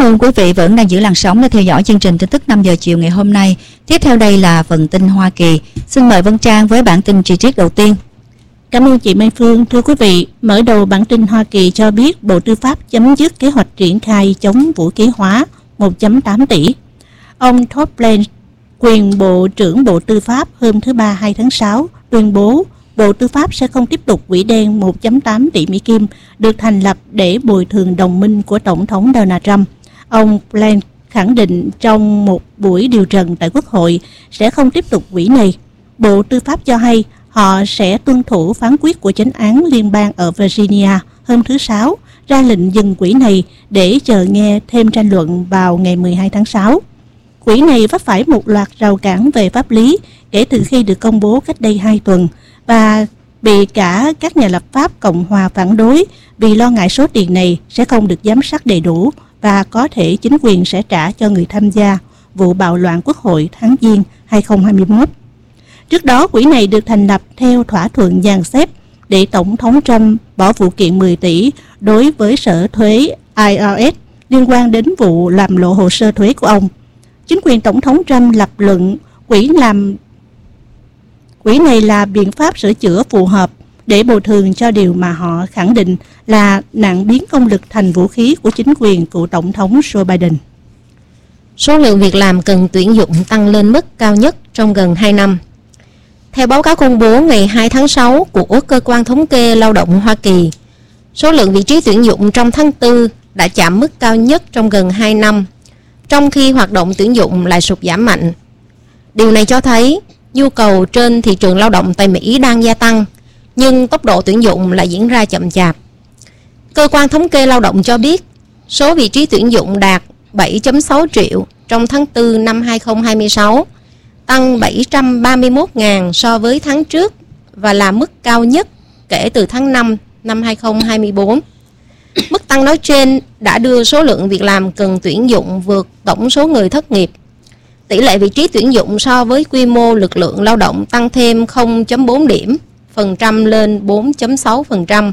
ơn quý vị vẫn đang giữ làn sóng để theo dõi chương trình tin tức 5 giờ chiều ngày hôm nay. Tiếp theo đây là phần tin Hoa Kỳ. Xin mời Vân Trang với bản tin chi tiết đầu tiên. Cảm ơn chị Mai Phương. Thưa quý vị, mở đầu bản tin Hoa Kỳ cho biết Bộ Tư pháp chấm dứt kế hoạch triển khai chống vũ khí hóa 1.8 tỷ. Ông Todd Blanche, quyền Bộ trưởng Bộ Tư pháp hôm thứ Ba 2 tháng 6 tuyên bố Bộ Tư pháp sẽ không tiếp tục quỹ đen 1.8 tỷ Mỹ Kim được thành lập để bồi thường đồng minh của Tổng thống Donald Trump. Ông Blanche khẳng định trong một buổi điều trần tại Quốc hội sẽ không tiếp tục quỹ này. Bộ Tư pháp cho hay họ sẽ tuân thủ phán quyết của chánh án liên bang ở Virginia hôm thứ Sáu ra lệnh dừng quỹ này để chờ nghe thêm tranh luận vào ngày 12 tháng 6. Quỹ này vấp phải một loạt rào cản về pháp lý kể từ khi được công bố cách đây 2 tuần và bị cả các nhà lập pháp Cộng hòa phản đối vì lo ngại số tiền này sẽ không được giám sát đầy đủ và có thể chính quyền sẽ trả cho người tham gia vụ bạo loạn Quốc hội tháng Giêng 2021. Trước đó, quỹ này được thành lập theo thỏa thuận dàn xếp để Tổng thống Trump bỏ vụ kiện 10 tỷ đối với Sở Thuế IRS liên quan đến vụ làm lộ hồ sơ thuế của ông. Chính quyền Tổng thống Trump lập luận quỹ này là biện pháp sửa chữa phù hợp để bồi thường cho điều mà họ khẳng định là nạn biến công lực thành vũ khí của chính quyền cựu Tổng thống Joe Biden. Số lượng việc làm cần tuyển dụng tăng lên mức cao nhất trong gần 2 năm. Theo báo cáo công bố ngày 2 tháng 6 của Cơ quan Thống kê Lao động Hoa Kỳ, số lượng vị trí tuyển dụng trong tháng 4 đã chạm mức cao nhất trong gần 2 năm, trong khi hoạt động tuyển dụng lại sụt giảm mạnh. Điều này cho thấy nhu cầu trên thị trường lao động tại Mỹ đang gia tăng, nhưng tốc độ tuyển dụng lại diễn ra chậm chạp. Cơ quan Thống kê Lao động cho biết, số vị trí tuyển dụng đạt 7.6 triệu trong tháng 4 năm 2026, tăng 731.000 so với tháng trước và là mức cao nhất kể từ tháng 5 năm 2024. Mức tăng nói trên đã đưa số lượng việc làm cần tuyển dụng vượt tổng số người thất nghiệp. Tỷ lệ vị trí tuyển dụng so với quy mô lực lượng lao động tăng thêm 0.4 điểm phần trăm lên 4.6%.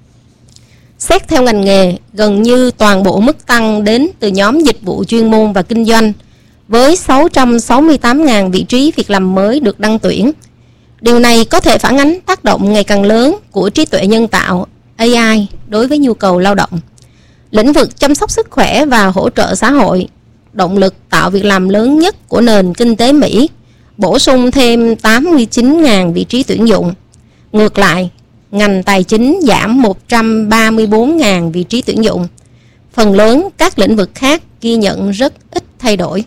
Xét theo ngành nghề, gần như toàn bộ mức tăng đến từ nhóm dịch vụ chuyên môn và kinh doanh, với 668.000 vị trí việc làm mới được đăng tuyển. Điều này có thể phản ánh tác động ngày càng lớn của trí tuệ nhân tạo AI đối với nhu cầu lao động. Lĩnh vực chăm sóc sức khỏe và hỗ trợ xã hội, động lực tạo việc làm lớn nhất của nền kinh tế Mỹ, bổ sung thêm 89.000 vị trí tuyển dụng. Ngược lại, ngành tài chính giảm 134.000 vị trí tuyển dụng. Phần lớn các lĩnh vực khác ghi nhận rất ít thay đổi.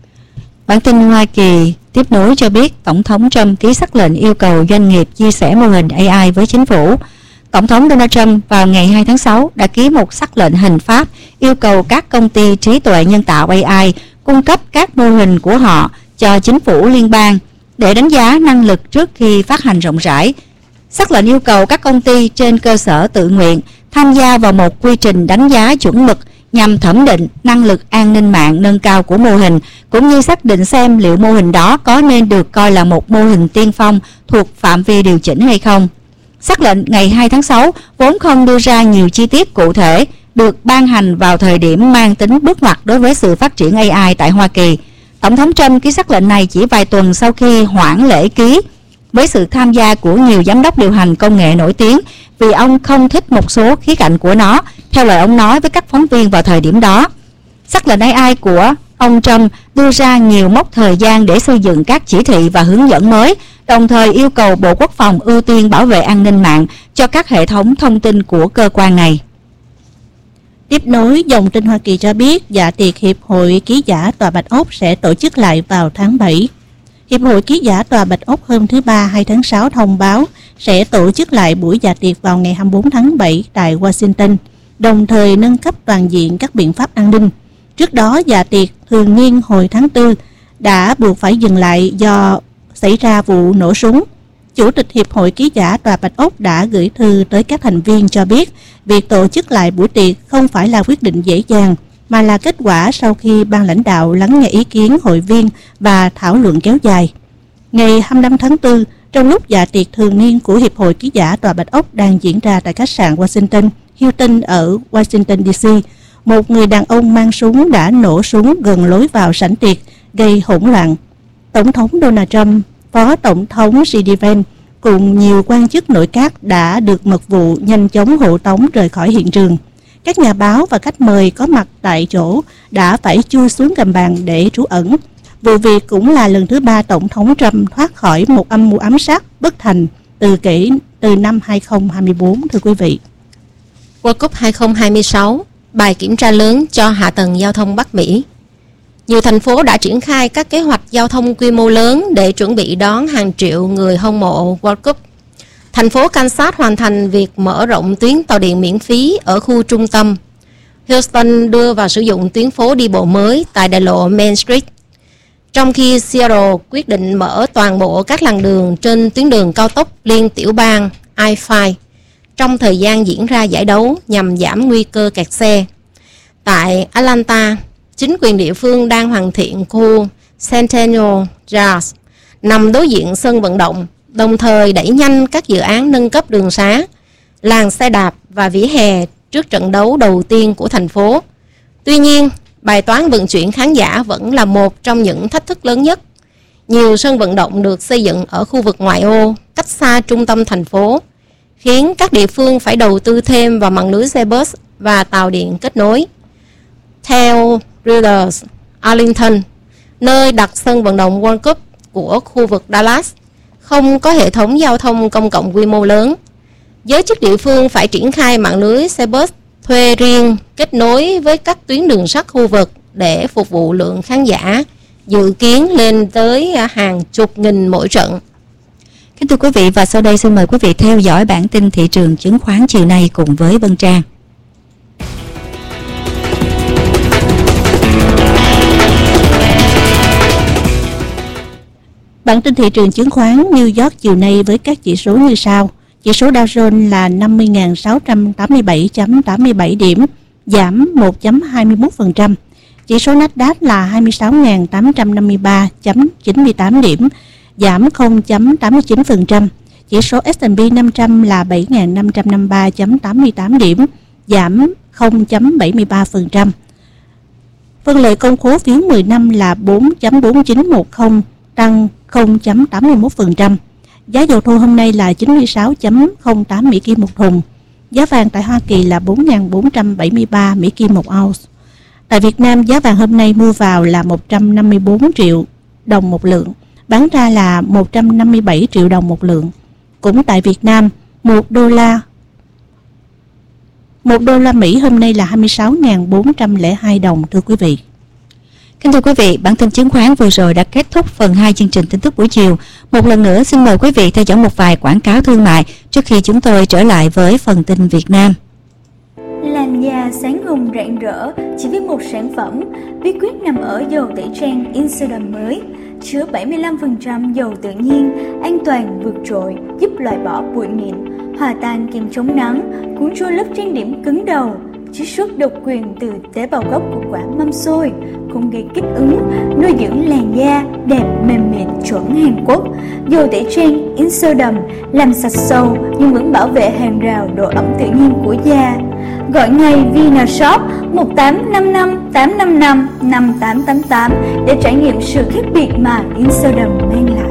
Bản tin Hoa Kỳ tiếp nối cho biết Tổng thống Trump ký sắc lệnh yêu cầu doanh nghiệp chia sẻ mô hình AI với chính phủ. Tổng thống Donald Trump vào ngày 2 tháng 6 đã ký một sắc lệnh hành pháp yêu cầu các công ty trí tuệ nhân tạo AI cung cấp các mô hình của họ cho chính phủ liên bang để đánh giá năng lực trước khi phát hành rộng rãi. Sắc lệnh yêu cầu các công ty trên cơ sở tự nguyện tham gia vào một quy trình đánh giá chuẩn mực nhằm thẩm định năng lực an ninh mạng nâng cao của mô hình, cũng như xác định xem liệu mô hình đó có nên được coi là một mô hình tiên phong thuộc phạm vi điều chỉnh hay không. Sắc lệnh ngày 2 tháng 6 vốn không đưa ra nhiều chi tiết cụ thể, được ban hành vào thời điểm mang tính bước ngoặt đối với sự phát triển AI tại Hoa Kỳ. Tổng thống Trump ký sắc lệnh này chỉ vài tuần sau khi hoãn lễ ký, với sự tham gia của nhiều giám đốc điều hành công nghệ nổi tiếng, vì ông không thích một số khía cạnh của nó, theo lời ông nói với các phóng viên vào thời điểm đó. Sắc lệnh AI của ông Trump đưa ra nhiều mốc thời gian để xây dựng các chỉ thị và hướng dẫn mới, đồng thời yêu cầu Bộ Quốc phòng ưu tiên bảo vệ an ninh mạng cho các hệ thống thông tin của cơ quan này. Tiếp nối, dòng tin Hoa Kỳ cho biết dạ tiệc Hiệp hội Ký giả Tòa Bạch Ốc sẽ tổ chức lại vào tháng 7. Hiệp hội Ký giả Tòa Bạch Ốc hôm thứ Ba 2 tháng 6 thông báo sẽ tổ chức lại buổi dạ tiệc vào ngày 24 tháng 7 tại Washington, đồng thời nâng cấp toàn diện các biện pháp an ninh. Trước đó, dạ tiệc thường niên hồi tháng 4 đã buộc phải dừng lại do xảy ra vụ nổ súng. Chủ tịch Hiệp hội Ký giả Tòa Bạch Ốc đã gửi thư tới các thành viên cho biết việc tổ chức lại buổi tiệc không phải là quyết định dễ dàng, mà là kết quả sau khi ban lãnh đạo lắng nghe ý kiến hội viên và thảo luận kéo dài. Ngày 25 tháng 4, trong lúc dạ tiệc thường niên của Hiệp hội Ký giả Tòa Bạch Ốc đang diễn ra tại khách sạn Washington Hilton ở Washington DC, một người đàn ông mang súng đã nổ súng gần lối vào sảnh tiệc, gây hỗn loạn. Tổng thống Donald Trump, Phó Tổng thống J.D. Vance cùng nhiều quan chức nội các đã được mật vụ nhanh chóng hộ tống rời khỏi hiện trường. Các nhà báo và khách mời có mặt tại chỗ đã phải chui xuống gầm bàn để trú ẩn. Vụ việc cũng là lần thứ 3 Tổng thống Trump thoát khỏi một âm mưu ám sát bất thành từ năm 2024, thưa quý vị. World Cup 2026, bài kiểm tra lớn cho hạ tầng giao thông Bắc Mỹ. Nhiều thành phố đã triển khai các kế hoạch giao thông quy mô lớn để chuẩn bị đón hàng triệu người hâm mộ World Cup. Thành phố Kansas hoàn thành việc mở rộng tuyến tàu điện miễn phí ở khu trung tâm. Houston đưa vào sử dụng tuyến phố đi bộ mới tại đại lộ Main Street. Trong khi Seattle quyết định mở toàn bộ các làn đường trên tuyến đường cao tốc liên tiểu bang I-5 trong thời gian diễn ra giải đấu nhằm giảm nguy cơ kẹt xe. Tại Atlanta, chính quyền địa phương đang hoàn thiện khu Centennial Yards nằm đối diện sân vận động, đồng thời đẩy nhanh các dự án nâng cấp đường xá, làn xe đạp và vỉa hè trước trận đấu đầu tiên của thành phố. Tuy nhiên, bài toán vận chuyển khán giả vẫn là một trong những thách thức lớn nhất. Nhiều sân vận động được xây dựng ở khu vực ngoại ô, cách xa trung tâm thành phố, khiến các địa phương phải đầu tư thêm vào mạng lưới xe bus và tàu điện kết nối. Theo Reuters, Arlington, nơi đặt sân vận động World Cup của khu vực Dallas, không có hệ thống giao thông công cộng quy mô lớn. Giới chức địa phương phải triển khai mạng lưới xe bus thuê riêng kết nối với các tuyến đường sắt khu vực để phục vụ lượng khán giả dự kiến lên tới hàng chục nghìn mỗi trận. Kính thưa quý vị, và sau đây xin mời quý vị theo dõi bản tin thị trường chứng khoán chiều nay cùng với Vân Trang. Bản tin thị trường chứng khoán New York chiều nay với các chỉ số như sau. Chỉ số Dow Jones là 50.687.87 điểm, giảm 1.21%. Chỉ số Nasdaq là 26.853.98 điểm, giảm 0.89%. Chỉ số S&P 500 là 7.553.88 điểm, giảm 0.73%. Phân lợi công khố phiếu 10 năm là 4.4910, tăng 0.81%. Giá dầu thô hôm nay là 96.08 Mỹ Kim một thùng. Giá vàng tại Hoa Kỳ là 4.473 Mỹ Kim một ounce. Tại Việt Nam, giá vàng hôm nay mua vào là 154 triệu đồng một lượng, bán ra là 157 triệu đồng một lượng. Cũng tại Việt Nam, 1 đô la Mỹ hôm nay là 26.402 đồng, thưa quý vị. Kính thưa quý vị, bản tin chứng khoán vừa rồi đã kết thúc phần 2 chương trình tin tức buổi chiều. Một lần nữa xin mời quý vị theo dõi một vài quảng cáo thương mại trước khi chúng tôi trở lại với phần tin Việt Nam. Làn da sáng hồng rạng rỡ chỉ với một sản phẩm, bí quyết nằm ở dầu tẩy trang Insodam mới, chứa 75% dầu tự nhiên, an toàn vượt trội, giúp loại bỏ bụi mịn, hòa tan kem chống nắng, cuốn trôi lớp trang điểm cứng đầu, chiết xuất độc quyền từ tế bào gốc của quả mâm xôi, không gây kích ứng, nuôi dưỡng làn da đẹp mềm mịn chuẩn Hàn Quốc. Dầu tẩy trang Insodam làm sạch sâu nhưng vẫn bảo vệ hàng rào độ ẩm tự nhiên của da. Gọi ngay Vinashop 1855 855 5888 để trải nghiệm sự khác biệt mà Insodam mang lại.